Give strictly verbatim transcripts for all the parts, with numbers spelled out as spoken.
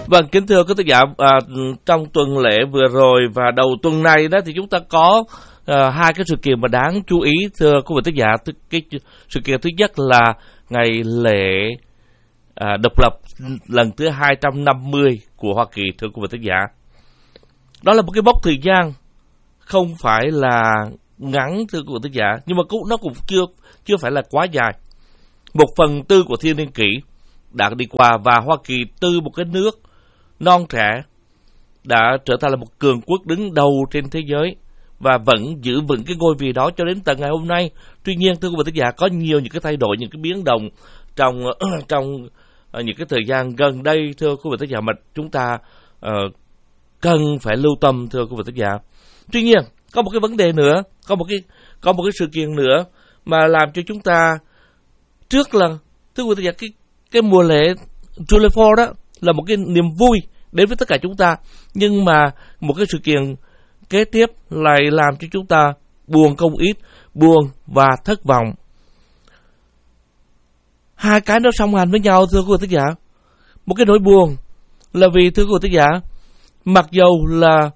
Vâng, kính thưa quý thính giả, à, trong tuần lễ vừa rồi và đầu tuần này đó thì chúng ta có à, hai cái sự kiện mà đáng chú ý, thưa quý vị thính giả. Cái sự kiện thứ nhất là ngày lễ à, độc lập lần thứ hai trăm năm mươi của Hoa Kỳ, thưa quý vị thính giả. Đó là một cái mốc thời gian không phải là ngắn, thưa quý vị thính giả, nhưng mà cũng nó cũng chưa chưa phải là quá dài. Một phần tư của thiên niên kỷ đã đi qua và Hoa Kỳ từ một cái nước non trẻ đã trở thành là một cường quốc đứng đầu trên thế giới và vẫn giữ vững cái ngôi vị đó cho đến tận ngày hôm nay. Tuy nhiên, thưa quý vị thính giả, có nhiều những cái thay đổi, những cái biến động trong trong những cái thời gian gần đây, thưa quý vị thính giả, mà chúng ta uh, cần phải lưu tâm, thưa quý vị thính giả. Tuy nhiên, có một cái vấn đề nữa, có một cái có một cái sự kiện nữa mà làm cho chúng ta trước là, thưa quý vị thính giả, cái cái mùa lễ July fourth đó là một cái niềm vui đến với tất cả chúng ta, nhưng mà một cái sự kiện kế tiếp lại làm cho chúng ta buồn không ít, buồn và thất vọng. Hai cái nó song hành với nhau, thưa quý vị thính giả. Một cái nỗi buồn là vì, thưa quý vị thính giả, mặc dầu là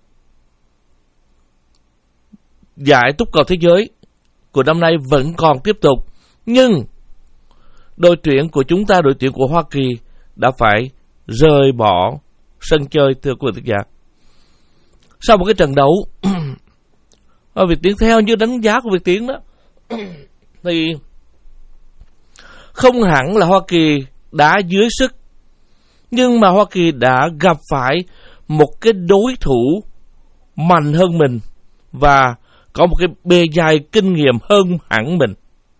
giải túc cầu thế giới của năm nay vẫn còn tiếp tục, nhưng đội tuyển của chúng ta, đội tuyển của Hoa Kỳ đã phải rời bỏ sân chơi, thưa quý vị thính giả. Sau một cái trận đấu, Việt Tiến theo như đánh giá của Việt Tiến đó, thì không hẳn là Hoa Kỳ đã dưới sức, nhưng mà Hoa Kỳ đã gặp phải một cái đối thủ mạnh hơn mình và có một cái bề dày kinh nghiệm hơn hẳn mình.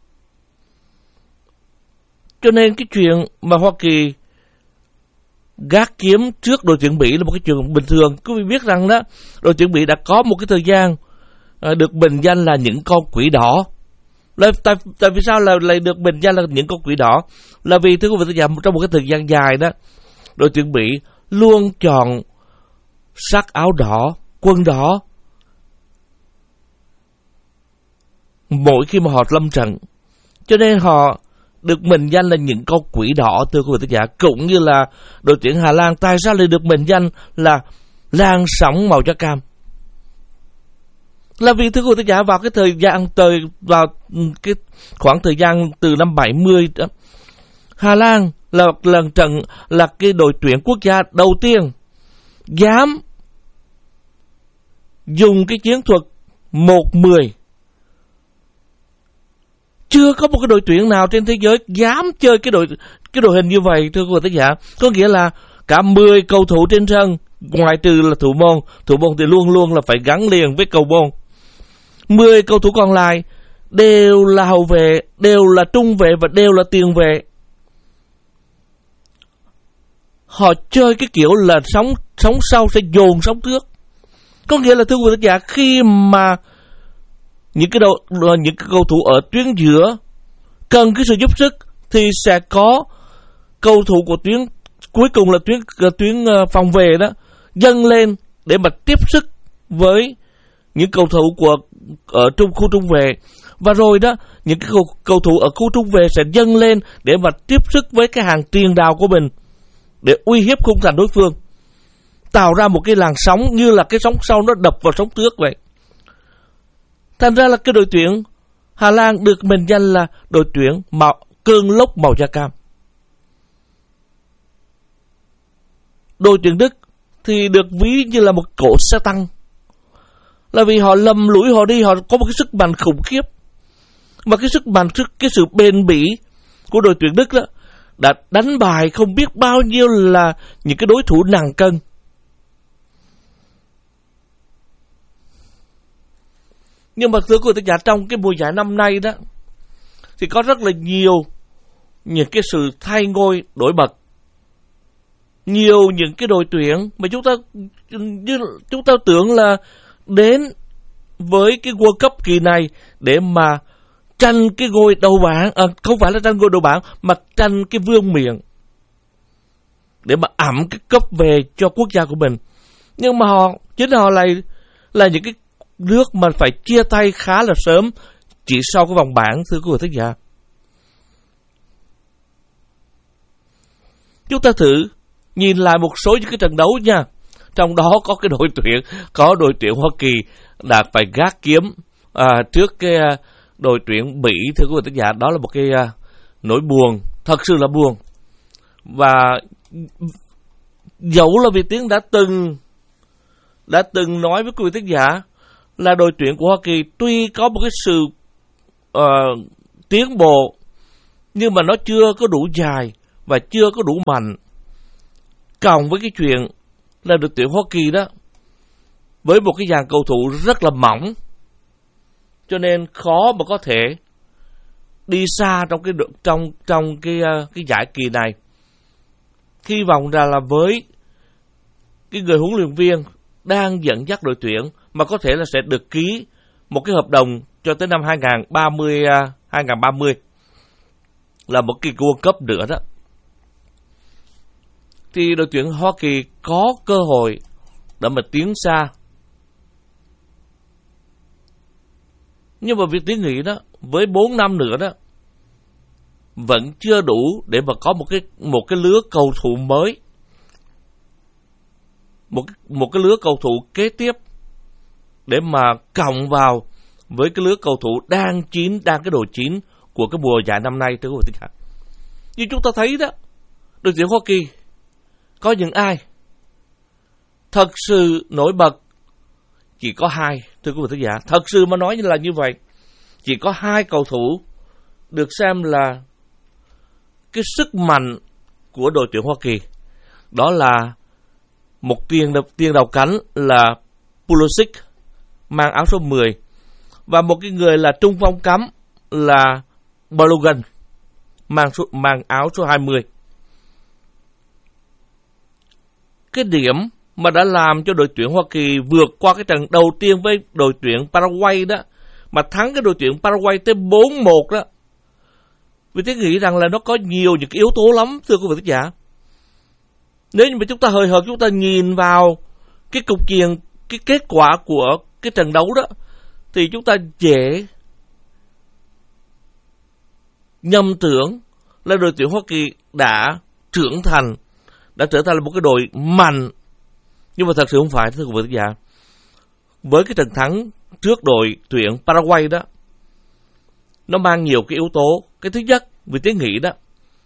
Cho nên cái chuyện mà Hoa Kỳ gác kiếm trước đội tuyển Mỹ là một cái chuyện bình thường. Quý vị biết rằng đó, đội tuyển Mỹ đã có một cái thời gian được bình danh là những con quỷ đỏ. Tại, tại, tại vì sao là lại được bình danh là những con quỷ đỏ? Là vì, thưa quý vị, trong một cái thời gian dài đó, đội tuyển Mỹ luôn chọn sắc áo đỏ, quần đỏ mỗi khi mà họ lâm trận. Cho nên họ được mệnh danh là những con quỷ đỏ, thưa quý vị thính giả. Cũng như là đội tuyển Hà Lan, tại sao lại được mệnh danh là làn sóng màu da cam? Là vì, thưa quý vị thính giả, vào cái thời gian tới vào cái khoảng thời gian từ năm bảy mươi đó, Hà Lan là lần trận là cái đội tuyển quốc gia đầu tiên dám dùng cái chiến thuật một mười. Chưa có một cái đội tuyển nào trên thế giới dám chơi cái đội cái đội hình như vậy, thưa quý vị thính giả. Có nghĩa là cả mười cầu thủ trên sân, ngoài trừ là thủ môn, thủ môn thì luôn luôn là phải gắn liền với cầu môn. mười cầu thủ còn lại đều là hậu vệ, đều là trung vệ và đều là tiền vệ. Họ chơi cái kiểu là sóng sóng sau sẽ dồn sóng trước. Có nghĩa là, thưa quý vị thính giả, khi mà những cái đầu, những cái cầu thủ ở tuyến giữa cần cái sự giúp sức thì sẽ có cầu thủ của tuyến cuối cùng là tuyến tuyến phòng vệ đó dâng lên để mà tiếp sức với những cầu thủ của ở trung khu trung vệ, và rồi đó những cái cầu, cầu thủ ở khu trung vệ sẽ dâng lên để mà tiếp sức với cái hàng tiền đạo của mình để uy hiếp khung thành đối phương, tạo ra một cái làn sóng như là cái sóng sau nó đập vào sóng trước vậy. Thành ra là cái đội tuyển Hà Lan được mệnh danh là đội tuyển màu, cơn lốc màu da cam. Đội tuyển Đức thì được ví như là một cỗ xe tăng, là vì họ lầm lũi họ đi, họ có một cái sức mạnh khủng khiếp. Mà cái sức mạnh, cái sự bền bỉ của đội tuyển Đức đó đã đánh bại không biết bao nhiêu là những cái đối thủ nặng cân. Nhưng mà thưa quý vị thính giả, trong cái mùa giải năm nay đó thì có rất là nhiều những cái sự thay ngôi đổi bật. Nhiều những cái đội tuyển mà chúng ta như chúng ta tưởng là đến với cái World Cup kỳ này để mà tranh cái ngôi đầu bảng, à, không phải là tranh ngôi đầu bảng mà tranh cái vương miện để mà ẵm cái cúp về cho quốc gia của mình. Nhưng mà họ chính họ lại là những cái nước mà phải chia tay khá là sớm, chỉ sau cái vòng bảng, thưa quý vị thính giả. Chúng ta thử nhìn lại một số những cái trận đấu nha, trong đó có cái đội tuyển có đội tuyển Hoa Kỳ đã phải gác kiếm à, trước cái à, đội tuyển Bỉ. Thưa quý vị thính giả, đó là một cái à, nỗi buồn, thật sự là buồn. Và dẫu là Việt Tiến đã từng đã từng nói với quý vị thính giả là đội tuyển của Hoa Kỳ tuy có một cái sự uh, tiến bộ, nhưng mà nó chưa có đủ dài và chưa có đủ mạnh. Cộng với cái chuyện là đội tuyển Hoa Kỳ đó, với một cái dàn cầu thủ rất là mỏng, cho nên khó mà có thể đi xa trong cái trong trong cái cái giải kỳ này. Hy vọng rằng là với cái người huấn luyện viên đang dẫn dắt đội tuyển mà có thể là sẽ được ký một cái hợp đồng cho tới năm hai không ba không là một cái World Cup nữa đó, thì đội tuyển Hoa Kỳ có cơ hội để mà tiến xa. Nhưng mà việc tiến nghĩ đó, với bốn năm nữa đó, vẫn chưa đủ để mà có một cái một cái lứa cầu thủ mới, một một cái lứa cầu thủ kế tiếp để mà cộng vào với cái lứa cầu thủ đang chín, đang cái độ chín của cái mùa giải năm nay. Thưa quý vị, như chúng ta thấy đó, đội tuyển Hoa Kỳ có những ai thật sự nổi bật? Chỉ có hai, thưa quý vị thính giả. Thật sự mà nói như là như vậy, chỉ có hai cầu thủ được xem là cái sức mạnh của đội tuyển Hoa Kỳ. Đó là một tiền tiền đầu cánh là Pulisic mang áo số mười, và một cái người là trung phong cắm là Balogun mang số, mang áo số hai mươi. Cái điểm mà đã làm cho đội tuyển Hoa Kỳ vượt qua cái trận đầu tiên với đội tuyển Paraguay đó, mà thắng cái đội tuyển Paraguay tới bốn một đó, vì tôi nghĩ rằng là nó có nhiều những cái yếu tố lắm, thưa quý vị khán giả. Nếu như mà chúng ta hời hợt chúng ta nhìn vào cái cục diện, cái kết quả của cái trận đấu đó, thì chúng ta dễ nhầm tưởng là đội tuyển Hoa Kỳ đã trưởng thành, đã trở thành một cái đội mạnh. Nhưng mà thật sự không phải, thưa quý vị khán giả. Với cái trận thắng trước đội tuyển Paraguay đó, nó mang nhiều cái yếu tố. Cái thứ nhất, vì tôi nghĩ đó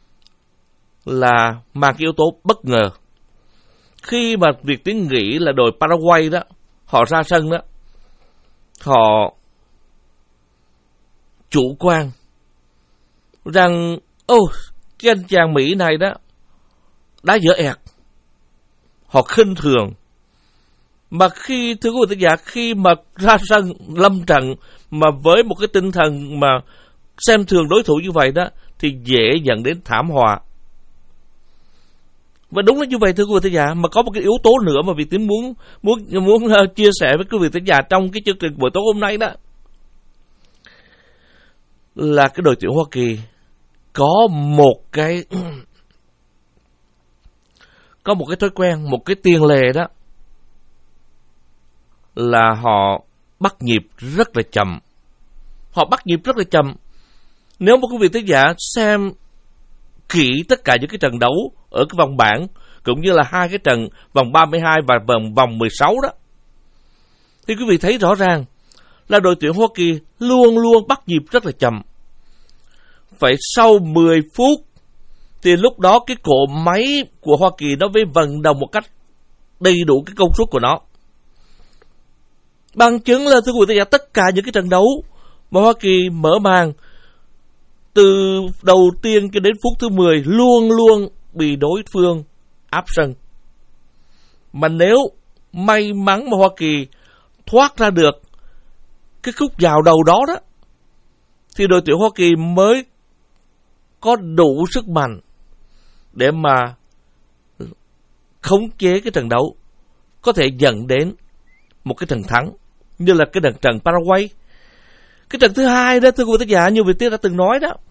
là mang cái yếu tố bất ngờ. Khi mà việc tôi nghĩ là đội Paraguay đó, họ ra sân đó, họ chủ quan rằng ô oh, cái anh chàng Mỹ này đó đá dở ẹt, họ khinh thường. Mà khi, thưa quý vị khán giả, khi mà ra sân lâm trận mà với một cái tinh thần mà xem thường đối thủ như vậy đó, thì dễ dẫn đến thảm họa. Và đúng là như vậy, thưa quý vị khán giả. Mà có một cái yếu tố nữa mà Việt Tiến muốn muốn muốn uh, chia sẻ với quý vị khán giả trong cái chương trình buổi tối hôm nay đó, là cái đội tuyển Hoa Kỳ có một cái có một cái thói quen, một cái tiền lệ đó, là họ bắt nhịp rất là chậm. Họ bắt nhịp rất là chậm. Nếu mà quý vị khán giả xem kỹ tất cả những cái trận đấu ở cái vòng bảng, cũng như là hai cái trận vòng ba mươi hai và vòng vòng mười sáu đó, thì quý vị thấy rõ ràng là đội tuyển Hoa Kỳ luôn luôn bắt nhịp rất là chậm. Phải sau mười phút thì lúc đó cái cỗ máy của Hoa Kỳ nó mới vận động một cách đầy đủ cái công suất của nó. Bằng chứng là, thưa quý vị, tất cả những cái trận đấu mà Hoa Kỳ mở màn từ đầu tiên cho đến phút thứ mười luôn luôn bị đối phương áp sân. Mà nếu may mắn mà Hoa Kỳ thoát ra được cái khúc vào đầu đó đó, thì đội tuyển Hoa Kỳ mới có đủ sức mạnh để mà khống chế cái trận đấu, có thể dẫn đến một cái trận thắng như là cái trận trận Paraguay. Cái trận thứ hai đó, thưa quý vị khán giả, như Việt Tiến đã từng nói đó,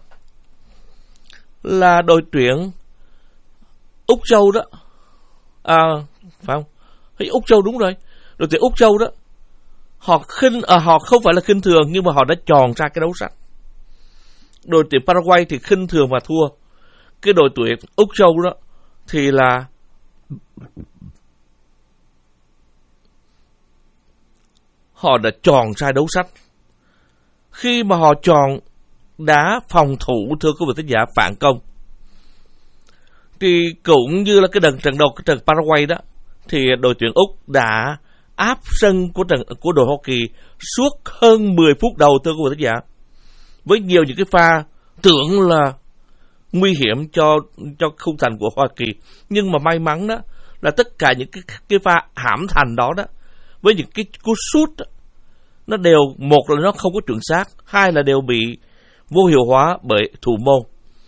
là đội tuyển Úc Châu đó, à, phải không? Hay Úc Châu, đúng rồi. Đội tuyển Úc Châu đó, họ khinh, à, họ không phải là khinh thường, nhưng mà họ đã tròn ra cái đấu sách. Đội tuyển Paraguay thì khinh thường và thua. Cái đội tuyển Úc Châu đó thì là Họ đã chọn sai đấu sách. Khi mà họ chọn đá phòng thủ, thưa quý vị thính giả, phản công, thì cũng như là cái đợt trận đầu, cái trận Paraguay đó, thì đội tuyển Úc đã áp sân của trận của đội Hoa Kỳ suốt hơn mười phút đầu, thưa quý vị thính giả, với nhiều những cái pha tưởng là nguy hiểm cho cho khung thành của Hoa Kỳ. Nhưng mà may mắn đó là tất cả những cái cái pha hãm thành đó đó, với những cái cú sút đó, nó đều, một là nó không có chuẩn xác, hai là đều bị vô hiệu hóa bởi thủ môn.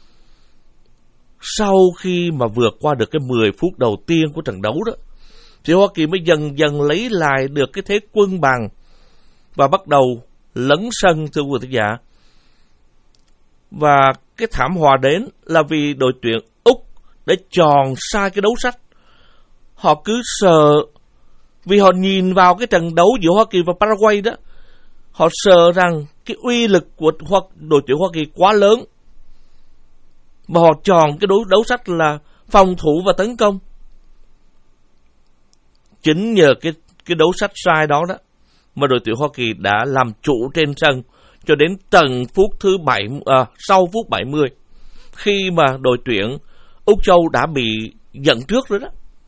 Sau khi mà vượt qua được cái mười phút đầu tiên của trận đấu đó, thì Hoa Kỳ mới dần dần lấy lại được cái thế quân bằng và bắt đầu lấn sân, thưa quý vị thính giả. Và cái thảm họa đến là vì đội tuyển Úc đã chọn sai cái đấu sách. Họ cứ sợ, vì họ nhìn vào cái trận đấu giữa Hoa Kỳ và Paraguay đó, họ sợ rằng cái uy lực của đội tuyển Hoa Kỳ quá lớn, mà họ chọn cái đấu, đấu sách là phòng thủ và tấn công. Chính nhờ cái, cái đấu sách sai đó đó mà đội tuyển Hoa Kỳ đã làm chủ trên sân cho đến tận phút thứ bảy, à, sau phút bảy mươi, khi mà đội tuyển Úc Châu đã bị dẫn trước rồi đó.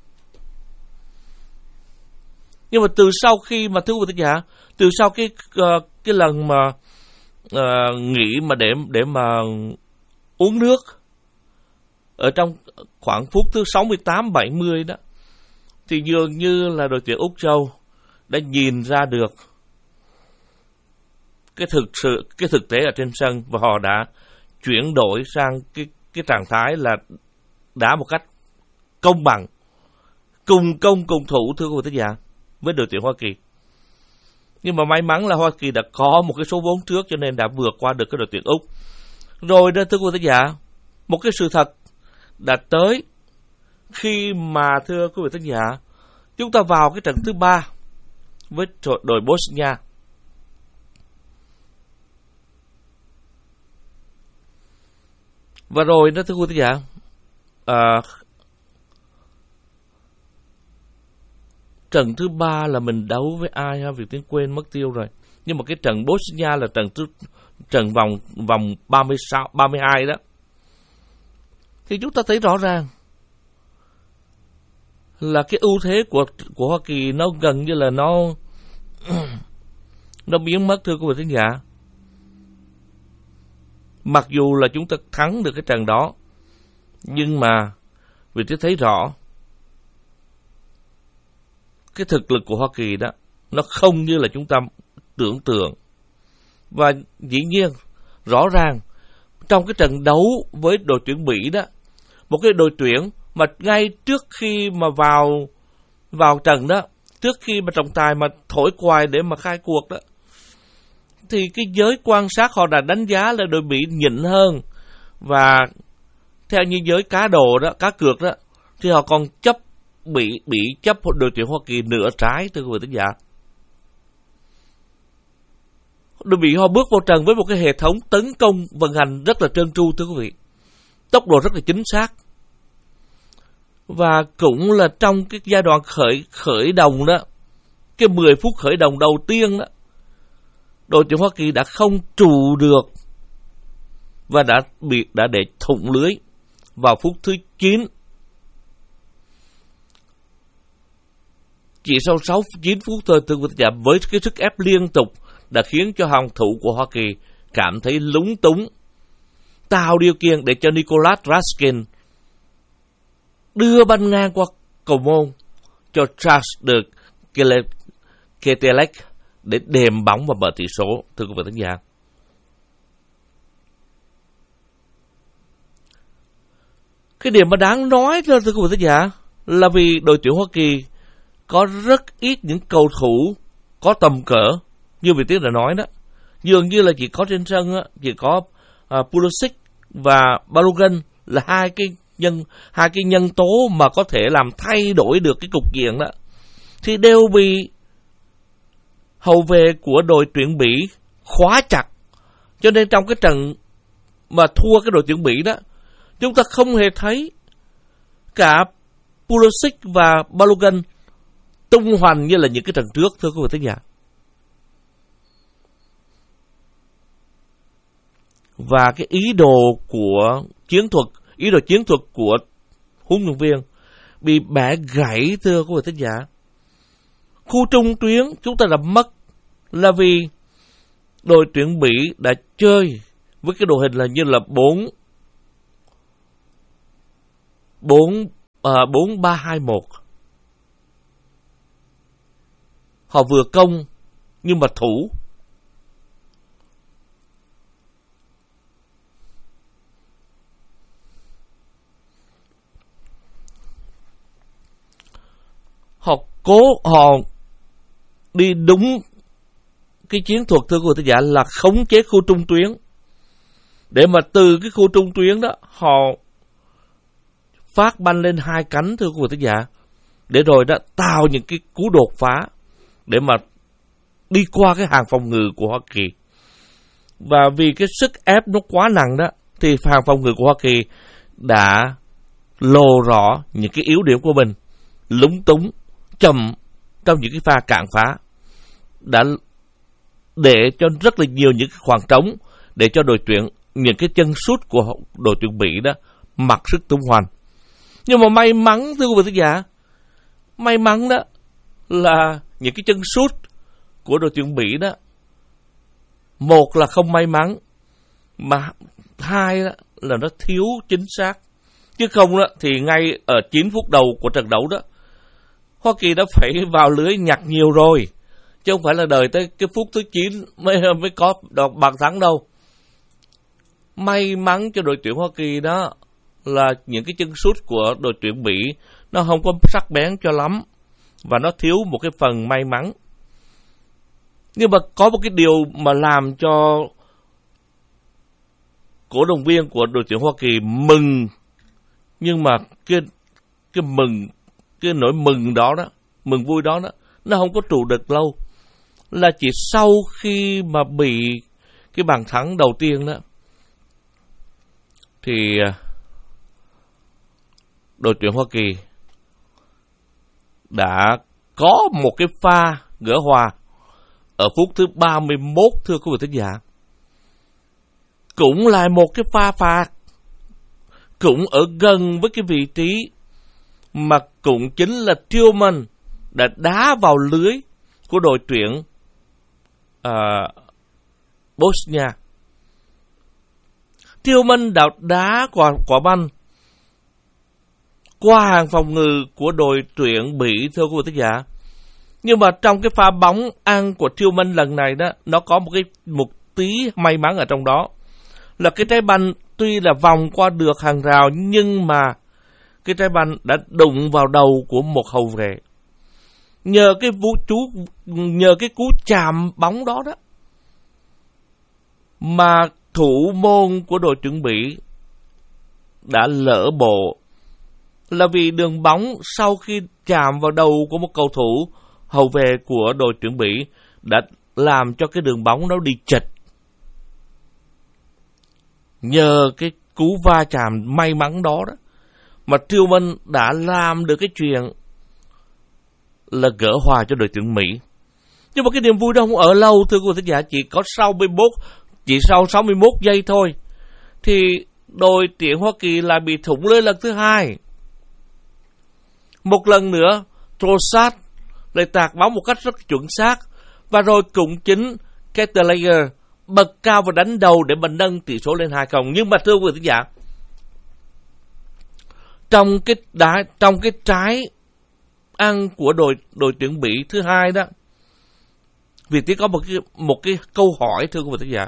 Nhưng mà từ sau khi mà thưa quý vị thính giả, từ sau cái uh, cái lần mà uh, nghỉ mà để để mà uống nước ở trong khoảng phút thứ sáu mươi tám bảy mươi đó, thì dường như là đội tuyển Úc Châu đã nhìn ra được cái thực sự cái thực tế ở trên sân, và họ đã chuyển đổi sang cái cái trạng thái là đá một cách công bằng, cùng công cùng thủ, thưa quý vị thính giả, với đội tuyển Hoa Kỳ. Nhưng mà may mắn là Hoa Kỳ đã có một cái số vốn trước, cho nên đã vượt qua được cái đội tuyển Úc. Rồi đó, thưa quý vị thính giả, một cái sự thật đã tới khi mà, thưa quý vị thính giả, chúng ta vào cái trận thứ ba với đội Bosnia. Và rồi đó, thưa quý vị thính giả, à, trận thứ ba là mình đấu với ai ha? Vì tiếng quên mất tiêu rồi. Nhưng mà cái trận Bosnia là trận thứ, trận vòng vòng ba mươi sáu, ba mươi hai đó. Thì chúng ta thấy rõ ràng là cái ưu thế của của Hoa Kỳ nó gần như là nó nó biến mất, thưa quý vị thính giả. Mặc dù là chúng ta thắng được cái trận đó, nhưng mà vì tôi thấy rõ cái thực lực của Hoa Kỳ đó nó không như là chúng ta tưởng tượng. Và dĩ nhiên rõ ràng trong cái trận đấu với đội tuyển Mỹ đó, một cái đội tuyển mà ngay trước khi mà vào vào trận đó, trước khi mà trọng tài mà thổi còi để mà khai cuộc đó, thì cái giới quan sát họ đã đánh giá là đội Mỹ nhịn hơn, và theo như giới cá độ đó, cá cược đó, thì họ còn chấp bị bị chấp đội tuyển Hoa Kỳ nửa trái, thưa quý vị thính giả. Đội Mỹ họ bước vào trận với một cái hệ thống tấn công vận hành rất là trơn tru, thưa quý vị, tốc độ rất là chính xác. Và cũng là trong cái giai đoạn khởi khởi động đó, cái mười phút khởi động đầu tiên đó, đội tuyển Hoa Kỳ đã không trụ được và đã bị đã để thủng lưới vào phút thứ chín. Chỉ sau sáu chín phút thôi, thưa quý vị, với cái sức ép liên tục đã khiến cho hàng thủ của Hoa Kỳ cảm thấy lúng túng, tạo điều kiện để cho Nicholas Raskin đưa banh ngang qua cầu môn cho Charles de Ketelec để đệm bóng và mở tỷ số, thưa quý vị thính giả. Cái điểm mà đáng nói, thưa quý vị thính giả, là vì đội tuyển Hoa Kỳ có rất ít những cầu thủ có tầm cỡ, như vị Tiến đã nói đó. Dường như là chỉ có trên sân á, chỉ có uh, Pulisic và Balogun là hai cái nhân hai cái nhân tố mà có thể làm thay đổi được cái cục diện đó, thì đều bị hậu vệ của đội tuyển Mỹ khóa chặt. Cho nên trong cái trận mà thua cái đội tuyển Mỹ đó, chúng ta không hề thấy cả Pulisic và Balogun tung hoành như là những cái trận trước, thưa quý vị thính giả. Và cái ý đồ của chiến thuật, ý đồ chiến thuật của huấn luyện viên bị bẻ gãy, thưa quý vị thính giả. Khu trung tuyến chúng ta đã mất là vì đội tuyển Bỉ đã chơi với cái đội hình là như là bốn bốn bốn ba hai một. Họ vừa công nhưng mà thủ. Họ cố họ đi đúng cái chiến thuật, thưa quý vị thính giả, là khống chế khu trung tuyến, để mà từ cái khu trung tuyến đó họ phát banh lên hai cánh, thưa quý vị thính giả, để rồi đó tạo những cái cú đột phá để mà đi qua cái hàng phòng ngự của Hoa Kỳ. Và vì cái sức ép nó quá nặng đó, thì hàng phòng ngự của Hoa Kỳ đã lộ rõ những cái yếu điểm của mình, lúng túng, chậm trong những cái pha cản phá, đã để cho rất là nhiều những cái khoảng trống để cho đội tuyển, những cái chân sút của đội tuyển Bỉ đó mặc sức tung hoành. Nhưng mà may mắn, thưa quý vị thính giả, may mắn đó là những cái chân sút của đội tuyển Bỉ đó, một là không may mắn, mà hai đó là nó thiếu chính xác. Chứ không đó thì ngay ở chín phút đầu của trận đấu đó, Hoa Kỳ đã phải vào lưới nhặt nhiều rồi, chứ không phải là đợi tới cái phút thứ chín mới, mới có đoạt bàn thắng đâu. May mắn cho đội tuyển Hoa Kỳ đó là những cái chân sút của đội tuyển Bỉ nó không có sắc bén cho lắm, và nó thiếu một cái phần may mắn. Nhưng mà có một cái điều mà làm cho cổ động viên của đội tuyển Hoa Kỳ mừng, nhưng mà cái cái mừng cái nỗi mừng đó đó, mừng vui đó đó, nó không có trụ được lâu. Là chỉ sau khi mà bị cái bàn thắng đầu tiên đó, thì đội tuyển Hoa Kỳ đã có một cái pha gỡ hòa ở phút thứ ba mươi mốt, thưa quý vị thính giả. Cũng là một cái pha phạt, cũng ở gần với cái vị trí mà cũng chính là Tillman đã đá vào lưới của đội tuyển uh, Bosnia. Tillman đã đá quả, quả banh qua hàng phòng ngự của đội tuyển Bỉ, thưa quý vị thính giả. Nhưng mà trong cái pha bóng ăn của Tillman lần này đó, nó có một cái một tí may mắn ở trong đó, là cái trái banh tuy là vòng qua được hàng rào, nhưng mà cái trái banh đã đụng vào đầu của một hậu vệ. Nhờ cái vũ chú nhờ cái cú chạm bóng đó đó mà thủ môn của đội tuyển Bỉ đã lỡ bộ, là vì đường bóng sau khi chạm vào đầu của một cầu thủ hậu vệ của đội tuyển Bỉ đã làm cho cái đường bóng nó đi chệch. Nhờ cái cú va chạm may mắn đó đó mà Tillman đã làm được cái chuyện là gỡ hòa cho đội tuyển Mỹ. Nhưng mà cái niềm vui đó không ở lâu, thưa quý vị thính giả, chỉ có sáu mươi mốt, chỉ sau sáu mươi mốt giây thôi thì đội tuyển Hoa Kỳ lại bị thủng lưới lần thứ hai. Một lần nữa Trossard lại tạt bóng một cách rất chuẩn xác, và rồi cũng chính Kettelager bật cao và đánh đầu để mà nâng tỷ số lên hai không. Nhưng mà thưa quý vị thính giả, trong cái đá, trong cái trái ăn của đội đội tuyển Bỉ thứ hai đó, Việt Tiến có một cái một cái câu hỏi, thưa quý vị thính giả.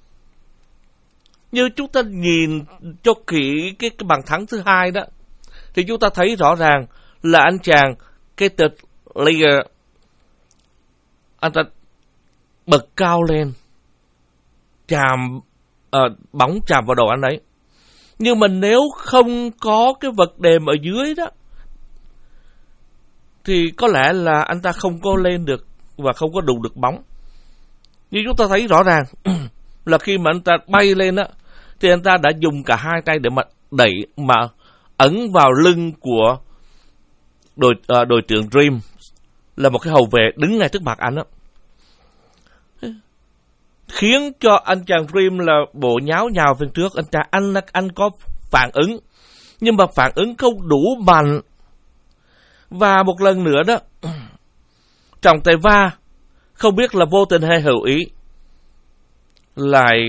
Như chúng ta nhìn cho kỹ cái, cái bàn thắng thứ hai đó, thì chúng ta thấy rõ ràng là anh chàng Kettelager, anh ta bật cao lên, chạm uh, bóng chạm vào đầu anh ấy. Nhưng mà nếu không có cái vật đệm ở dưới đó, thì có lẽ là anh ta không có lên được và không có đụng được bóng. Như chúng ta thấy rõ ràng là khi mà anh ta bay lên đó, thì anh ta đã dùng cả hai tay để mà đẩy, mà ấn vào lưng của đội à, đội trưởng Dream là một cái hậu vệ đứng ngay trước mặt anh đó, khiến cho anh chàng Dream là bộ nháo nhào về trước. Anh chàng anh anh có phản ứng, nhưng mà phản ứng không đủ mạnh. Và một lần nữa đó, trọng tài va không biết là vô tình hay hữu ý lại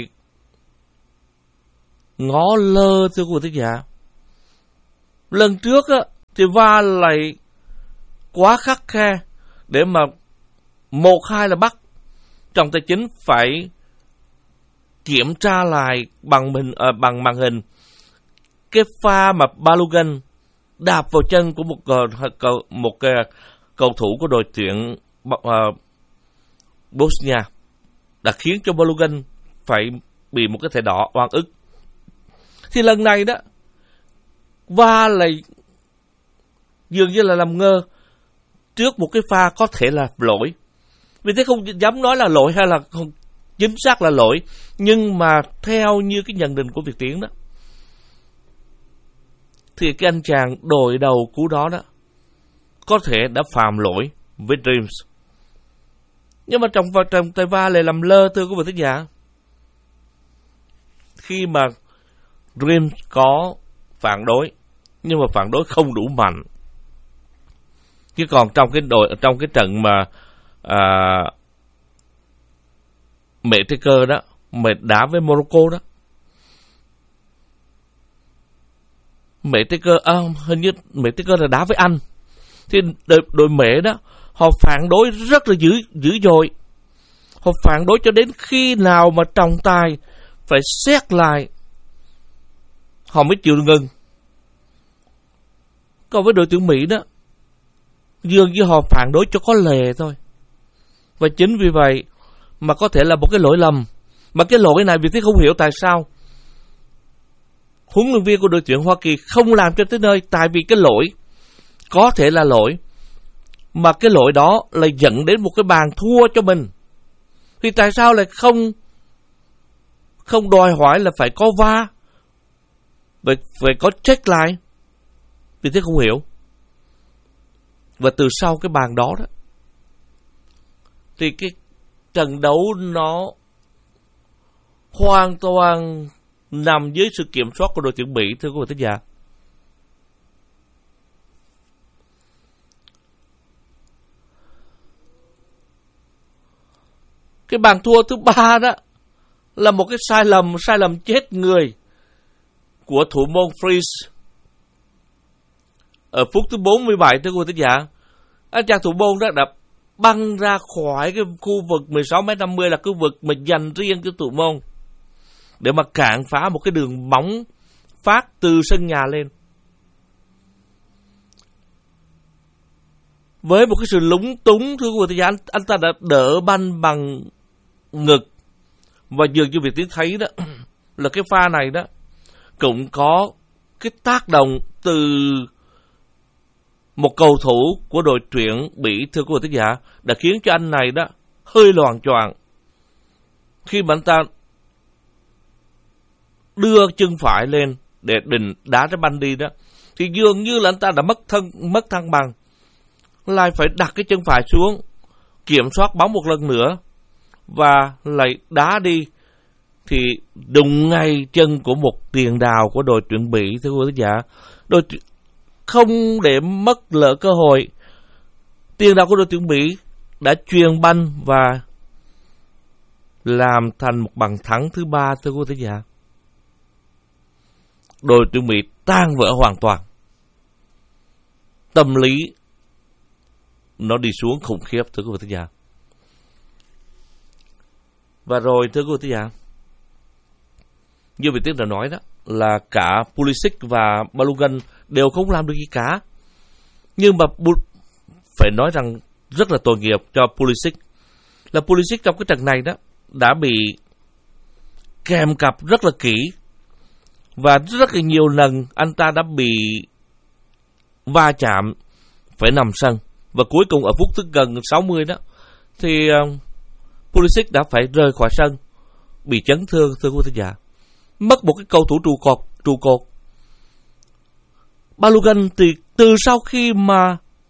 ngó lơ, thưa quý vị giả. Lần trước á thì va lại quá khắt khe để mà một hai là bắt. Trọng tài chính phải kiểm tra lại bằng mình à, bằng màn hình cái pha mà Balogun đạp vào chân của một cầu một cái cầu thủ của đội tuyển uh, Bosnia đã khiến cho Balogun phải bị một cái thẻ đỏ oan ức. Thì lần này đó, va lại dường như là làm ngơ trước một cái pha có thể là lỗi. Vì thế không dám nói là lỗi hay là không chính xác là lỗi, nhưng mà theo như cái nhận định của Việt Tiến đó, thì cái anh chàng đội đầu cú đó đó có thể đã phạm lỗi với Dreams. Nhưng mà trong vào trong tay va lại làm lơ, thưa quý vị thính giả. Khi mà Dreams có phản đối, nhưng mà phản đối không đủ mạnh. Chứ còn trong cái đội trong cái trận mà à, Mẹ Taker đó, mẹ đá với Morocco đó, Mẹ Taker à, hình như Mẹ Taker là đá với Anh, thì đội, đội Mẹ đó họ phản đối rất là dữ dữ dội. Họ phản đối cho đến khi nào mà trọng tài phải xét lại họ mới chịu ngừng. Còn với đội tuyển Mỹ đó, dường như họ phản đối cho có lệ thôi. Và chính vì vậy mà có thể là một cái lỗi lầm. Mà cái lỗi này vì thế không hiểu tại sao huấn luyện viên của đội tuyển Hoa Kỳ không làm cho tới nơi. Tại vì cái lỗi có thể là lỗi, mà cái lỗi đó lại dẫn đến một cái bàn thua cho mình. Thì tại sao lại không không đòi hỏi là phải có va, phải, phải có check lại? Vì thế không hiểu. Và từ sau cái bàn đó đó, thì cái trận đấu nó hoàn toàn nằm dưới sự kiểm soát của đội tuyển Mỹ, thưa quý vị thính giả. Cái bàn thua thứ ba đó là một cái sai lầm, sai lầm chết người của thủ môn Freeze ở phút thứ bốn mươi bảy, thưa quý vị thính giả. Anh chàng thủ môn đó đã băng ra khỏi cái khu vực mười sáu mét năm mươi, là khu vực mà dành riêng cho thủ môn, để mà cản phá một cái đường bóng phát từ sân nhà lên. Với một cái sự lúng túng, thưa quý vị thính giả, anh, anh ta đã đỡ banh bằng ngực. Và dường như Việt Tiến thấy đó là cái pha này đó cũng có cái tác động từ một cầu thủ của đội tuyển Bỉ, thưa quý vị thính giả, đã khiến cho anh này đó hơi loạng choạng. Khi mà anh ta đưa chân phải lên để định đá trái banh đi đó, thì dường như là anh ta đã mất thân mất thăng bằng, lại phải đặt cái chân phải xuống, kiểm soát bóng một lần nữa và lại đá đi, thì đụng ngay chân của một tiền đạo của đội tuyển Bỉ, thưa quý vị thính giả. Đội không để mất lỡ cơ hội, tiền đạo của đội tuyển Bỉ đã chuyền banh và làm thành một bàn thắng thứ ba, thưa quý vị thính giả. Đội tuyển Mỹ tan vỡ hoàn toàn, tâm lý nó đi xuống khủng khiếp, thưa quý vị thính giả. Và rồi, thưa quý vị thính giả, như Việt Tiến đã nói đó, là cả Pulisic và Balogun đều không làm được gì cả. Nhưng mà phải nói rằng rất là tội nghiệp cho Pulisic. Là Pulisic trong cái trận này đó đã bị kèm cặp rất là kỹ, và rất là nhiều lần anh ta đã bị va chạm, phải nằm sân. Và cuối cùng ở phút thứ gần sáu mươi đó, thì uh, Pulisic đã phải rời khỏi sân, bị chấn thương, thưa quý vị thính giả. Mất một cái cầu thủ trụ cột, trụ cột. Balogun thì từ sau khi mà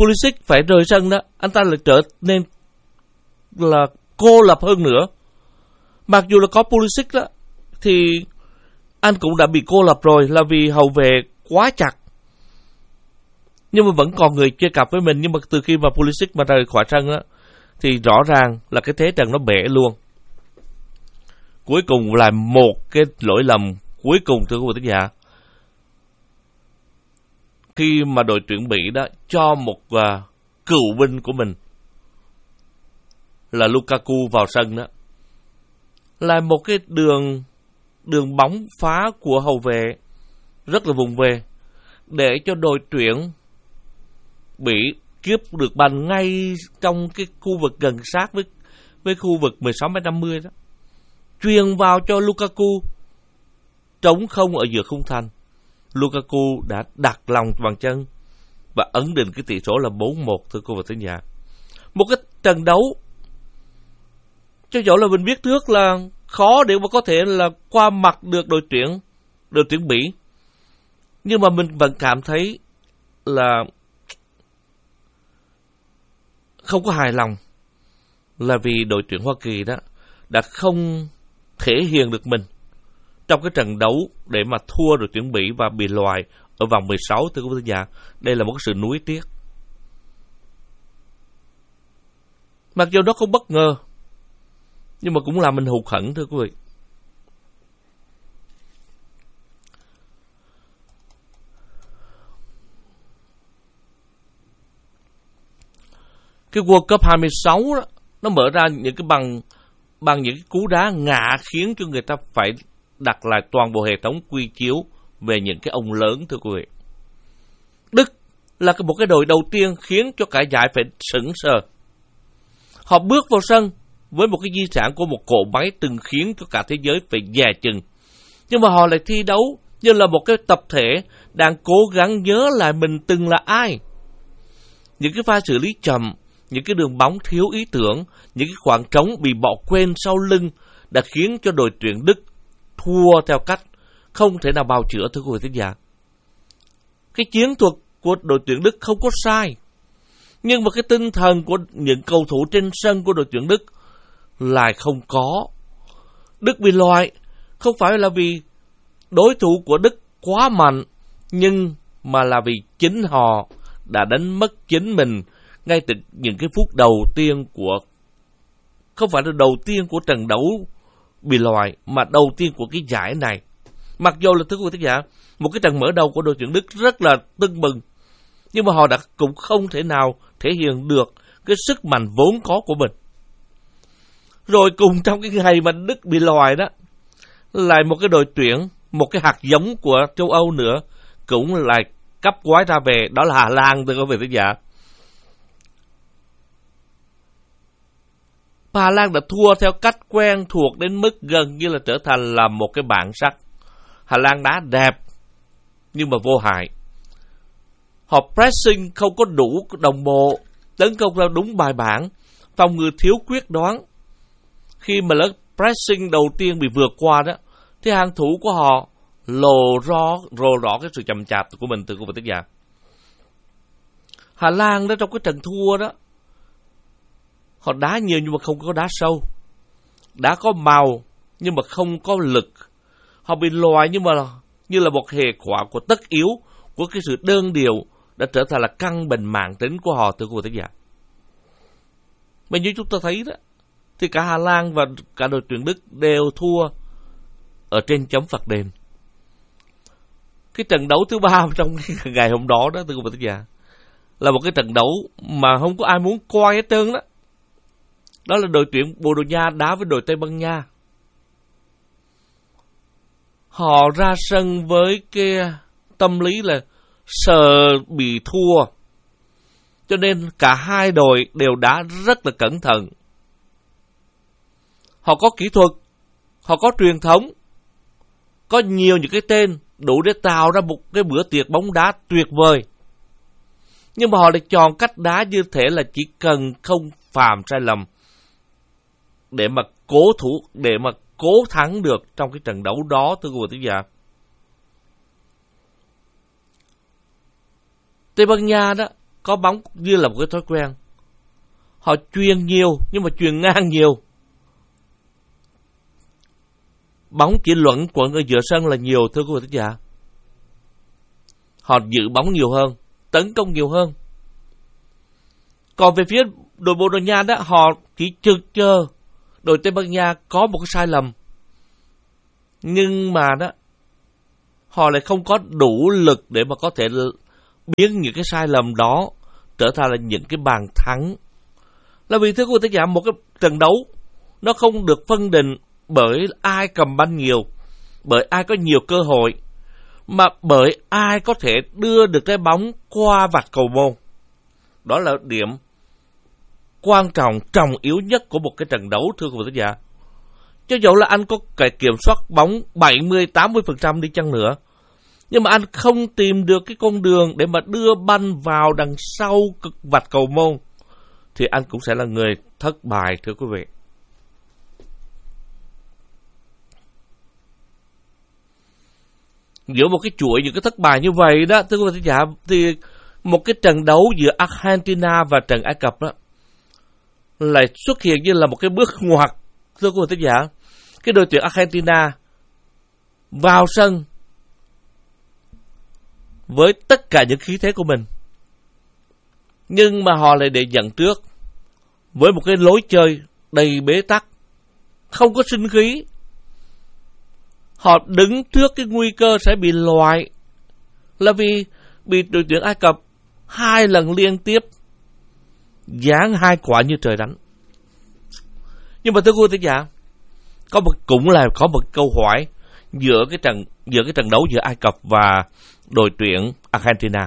Pulisic phải rời sân đó, anh ta lại trở nên là cô lập hơn nữa. Mặc dù là có Pulisic đó, thì anh cũng đã bị cô lập rồi, là vì hậu vệ quá chặt. Nhưng mà vẫn còn người chơi cặp với mình. Nhưng mà từ khi mà Pulisic mà rời khỏi sân đó, thì rõ ràng là cái thế trận nó bể luôn. Cuối cùng là một cái lỗi lầm cuối cùng, thưa quý vị thính giả, khi mà đội tuyển Bỉ đó cho một uh, cựu binh của mình là Lukaku vào sân đó, là một cái đường đường bóng phá của hậu vệ rất là vùng về, để cho đội tuyển Bỉ cướp được bàn ngay trong cái khu vực gần sát với với khu vực mười sáu mét năm mươi đó, truyền vào cho Lukaku, trống không ở giữa khung thành. Lukaku đã đặt lòng bằng chân và ấn định cái tỷ số là bốn một, thưa quý vị thính giả. Một cái trận đấu cho dẫu là mình biết trước là khó để mà có thể là qua mặt được đội tuyển đội tuyển Bỉ, nhưng mà mình vẫn cảm thấy là không có hài lòng, là vì đội tuyển Hoa Kỳ đó đã không thể hiện được mình trong cái trận đấu để mà thua đội tuyển Bỉ và bị loại ở vòng mười sáu, thưa quý vị giả. Đây là một sự nuối tiếc. Mặc dù nó không bất ngờ, nhưng mà cũng làm mình hụt hẫng, thưa quý vị. Cái World Cup hai mươi sáu đó, nó mở ra những cái bằng bằng những cái cú đá ngã khiến cho người ta phải đặt lại toàn bộ hệ thống quy chiếu về những cái ông lớn, thưa quý vị. Đức là một cái đội đầu tiên khiến cho cả giải phải sững sờ. Họ bước vào sân với một cái di sản của một cỗ máy từng khiến cho cả thế giới phải dè chừng. Nhưng mà họ lại thi đấu như là một cái tập thể đang cố gắng nhớ lại mình từng là ai. Những cái pha xử lý chậm, những cái đường bóng thiếu ý tưởng, những cái khoảng trống bị bỏ quên sau lưng đã khiến cho đội tuyển Đức thua theo cách không thể nào bào chữa, thưa quý vị thính giả. Cái chiến thuật của đội tuyển Đức không có sai, nhưng mà cái tinh thần của những cầu thủ trên sân của đội tuyển Đức lại không có. Đức bị loại không phải là vì đối thủ của Đức quá mạnh, nhưng mà là vì chính họ đã đánh mất chính mình ngay từ những cái phút đầu tiên của, không phải là đầu tiên của trận đấu bị loại, mà đầu tiên của cái giải này. Mặc dù là, thưa quý vị thính giả, một cái trận mở đầu của đội tuyển Đức rất là tưng bừng, nhưng mà họ đã cũng không thể nào thể hiện được cái sức mạnh vốn có của mình. Rồi cùng trong cái ngày mà Đức bị loại đó, lại một cái đội tuyển, một cái hạt giống của châu Âu nữa cũng lại cấp quái ra về, đó là Hà Lan, thưa quý vị thính giả. Hà Lan đã thua theo cách quen thuộc đến mức gần như là trở thành là một cái bản sắc. Hà Lan đá đẹp nhưng mà vô hại. Họ pressing không có đủ đồng bộ, tấn công theo đúng bài bản, phòng ngự thiếu quyết đoán. Khi mà lớp pressing đầu tiên bị vượt qua đó, thì hàng thủ của họ lộ rõ, rồ rõ cái sự chậm chạp của mình, từ của vị giả. Hà Lan đó trong cái trận thua đó, họ đá nhiều nhưng mà không có đá sâu, đá có màu nhưng mà không có lực. Họ bị loại nhưng mà như là một hệ quả của tất yếu của cái sự đơn điệu đã trở thành là căn bệnh mãn tính của họ, từ của tác giả. Mà như chúng ta thấy đó, thì cả Hà Lan và cả đội tuyển Đức đều thua ở trên chấm phạt đền. Cái trận đấu thứ ba trong cái ngày hôm đó đó, thưa quý vị thính giả, là một cái trận đấu mà không có ai muốn coi hết trơn đó. Đó là đội tuyển Bồ Đào Nha đá với đội Tây Ban Nha. Họ ra sân với cái tâm lý là sợ bị thua, cho nên cả hai đội đều đá rất là cẩn thận. Họ có kỹ thuật, họ có truyền thống, có nhiều những cái tên đủ để tạo ra một cái bữa tiệc bóng đá tuyệt vời. Nhưng mà họ lại chọn cách đá như thế là chỉ cần không phạm sai lầm để mà cố thủ, để mà cố thắng được trong cái trận đấu đó, thưa quý vị thính giả. Tây Ban Nha đó có bóng như là một cái thói quen. Họ chuyền nhiều nhưng mà chuyền ngang nhiều. Bóng chỉ luẩn quẩn ở giữa sân là nhiều, thưa quý vị thính giả. Họ giữ bóng nhiều hơn, tấn công nhiều hơn. Còn về phía đội Bồ Đào Nha đó, họ chỉ trực chờ đội Tây Ban Nha có một cái sai lầm. Nhưng mà đó, họ lại không có đủ lực để mà có thể biến những cái sai lầm đó trở thành là những cái bàn thắng. Là vì thưa quý vị thính giả, một cái trận đấu nó không được phân định bởi ai cầm banh nhiều, bởi ai có nhiều cơ hội, mà bởi ai có thể đưa được cái bóng qua vạch cầu môn. Đó là điểm quan trọng, trọng yếu nhất của một cái trận đấu, thưa quý vị thính giả. Cho dẫu là anh có cái kiểm soát bóng bảy mươi đến tám mươi phần trăm đi chăng nữa, nhưng mà anh không tìm được cái con đường để mà đưa banh vào đằng sau vạch cầu môn, thì anh cũng sẽ là người thất bại, thưa quý vị. Giữa một cái chuỗi những cái thất bại như vậy đó, thưa quý vị thính giả, thì một cái trận đấu giữa Argentina và trận Ai Cập đó lại xuất hiện như là một cái bước ngoặt, thưa quý vị thính giả. Cái đội tuyển Argentina vào sân với tất cả những khí thế của mình, nhưng mà họ lại để dẫn trước với một cái lối chơi đầy bế tắc, không có sinh khí. Họ đứng trước cái nguy cơ sẽ bị loại, là vì bị đội tuyển Ai Cập hai lần liên tiếp giáng hai quả như trời đánh. Nhưng mà thưa quý vị thính giả, có một cũng là có một câu hỏi giữa cái trận giữa cái trận đấu giữa Ai Cập và đội tuyển Argentina.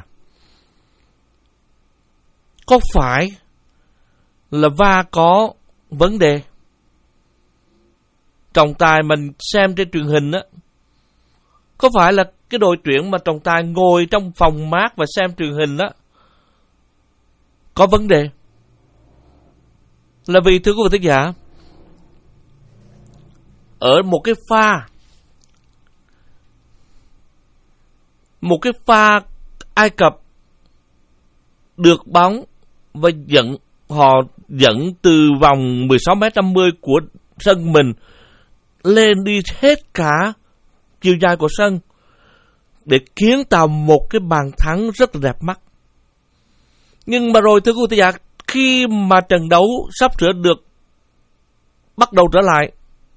Có phải là vê a rờ có vấn đề? Trọng tài mình xem trên truyền hình á, có phải là cái đội tuyển mà trọng tài ngồi trong phòng mát và xem truyền hình á có vấn đề? Là vì thưa quý vị thính giả, ở một cái pha một cái pha Ai Cập được bóng và dẫn họ dẫn từ vòng mười sáu mét năm mươi của sân mình lên đi hết cả chiều dài của sân để kiến tạo một cái bàn thắng rất là đẹp mắt. Nhưng mà rồi thưa quý vị thính giả, khi mà trận đấu sắp sửa được bắt đầu trở lại,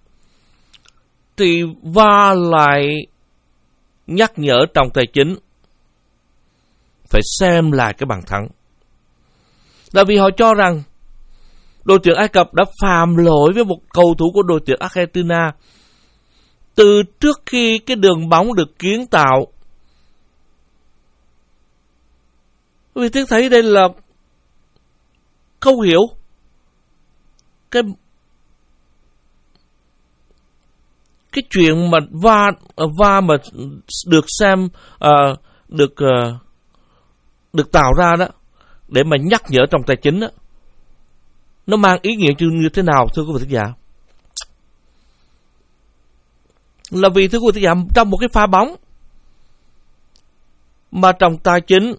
thì vê a rờ lại nhắc nhở trọng tài chính phải xem lại cái bàn thắng. Là vì họ cho rằng đội tuyển Ai Cập đã phạm lỗi với một cầu thủ của đội tuyển Argentina từ trước khi cái đường bóng được kiến tạo. Vì thế thấy đây là không hiểu cái cái chuyện mà va va mà được xem uh, được uh, được tạo ra đó để mà nhắc nhở trọng tài chính đó, nó mang ý nghĩa như thế nào, thưa quý vị thính giả? Là vì thưa quý vị thính giả, trong một cái pha bóng mà trọng tài chính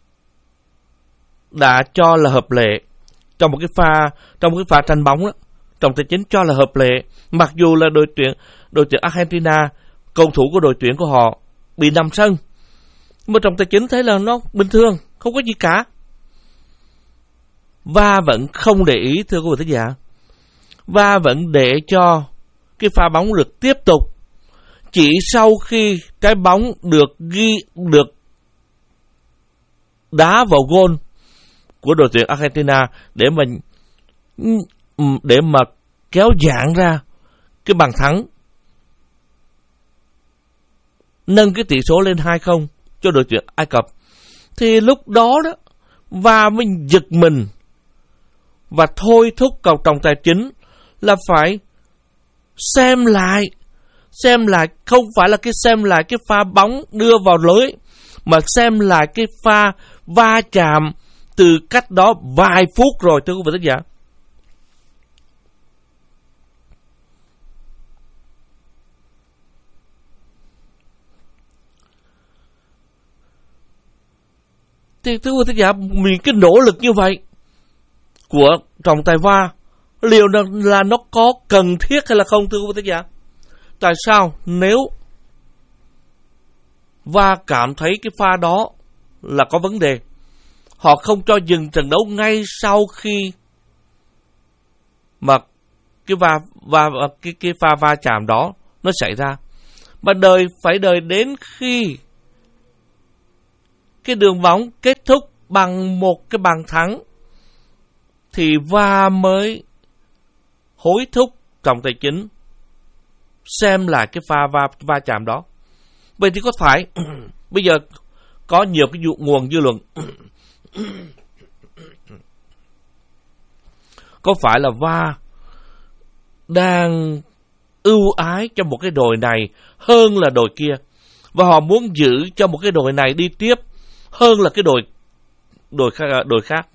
đã cho là hợp lệ, trong một cái pha trong một cái pha tranh bóng đó, trọng tài chính cho là hợp lệ, mặc dù là đội tuyển đội tuyển Argentina, cầu thủ của đội tuyển của họ bị nằm sân, nhưng mà trọng tài chính thấy là nó bình thường, không có gì cả. Và vẫn không để ý, thưa quý vị thính giả. Và vẫn để cho cái pha bóng được tiếp tục. Chỉ sau khi trái bóng được ghi được đá vào gôn của đội tuyển Argentina để mà để mà kéo giãn ra cái bàn thắng, nâng cái tỷ số lên hai không cho đội tuyển Ai Cập, thì lúc đó đó và mình giật mình và thôi thúc cầu trọng tài chính là phải xem lại xem lại không phải là cái xem lại cái pha bóng đưa vào lưới, mà xem lại cái pha va chạm từ cách đó vài phút rồi, thưa quý vị thính giả. Thì thưa quý thính giả, mình cái nỗ lực như vậy của trọng tài va a liệu là nó có cần thiết hay là không, thưa quý thính giả? Tại sao nếu va a cảm thấy cái pha đó là có vấn đề, họ không cho dừng trận đấu ngay sau khi mà cái va va cái cái pha va chạm đó nó xảy ra, mà đời phải đợi đến khi cái đường bóng kết thúc bằng một cái bàn thắng thì va mới hối thúc trọng tài chính xem lại cái pha va va chạm đó. Vậy thì có phải bây giờ có nhiều cái nguồn dư luận có phải là va đang ưu ái cho một cái đội này hơn là đội kia, và họ muốn giữ cho một cái đội này đi tiếp hơn là cái đội đội khác, đội khác.